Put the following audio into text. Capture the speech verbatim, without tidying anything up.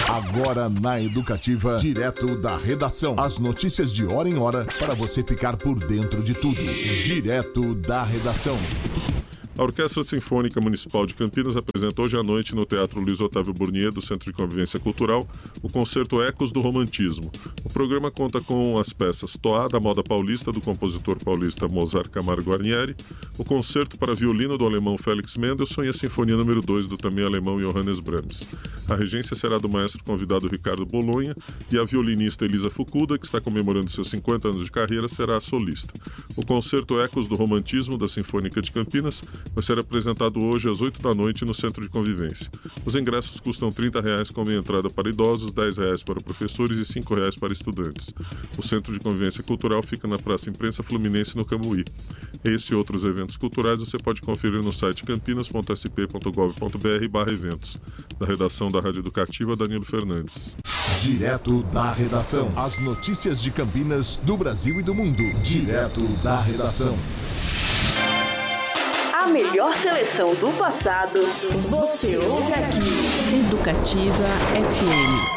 Agora na Educativa, direto da redação. As notícias de hora em hora para você ficar por dentro de tudo. Direto da redação. A Orquestra Sinfônica Municipal de Campinas apresenta hoje à noite no Teatro Luiz Otávio Burnier, do Centro de Convivência Cultural, o concerto Ecos do Romantismo. O programa conta com as peças Toá da Moda Paulista, do compositor paulista Mozart Camargo Guarnieri, o concerto para violino do alemão Felix Mendelssohn e a Sinfonia número dois do também alemão Johannes Brahms. A regência será do maestro convidado Ricardo Bolonha e a violinista Elisa Fukuda, que está comemorando seus cinquenta anos de carreira, será a solista. O concerto Ecos do Romantismo da Sinfônica de Campinas vai ser apresentado hoje às oito da noite no Centro de Convivência. Os ingressos custam trinta reais com meia entrada para idosos, dez reais para professores e cinco reais para estudantes. O Centro de Convivência Cultural fica na Praça Imprensa Fluminense, no Cambuí. Esse e outros eventos culturais você pode conferir no site campinas ponto s p ponto gov ponto b r barra eventos. Da redação da Rádio Educativa, Danilo Fernandes. Direto da redação. As notícias de Campinas, do Brasil e do mundo. Direto da redação. A melhor seleção do passado, você ouve aqui. Educativa F M.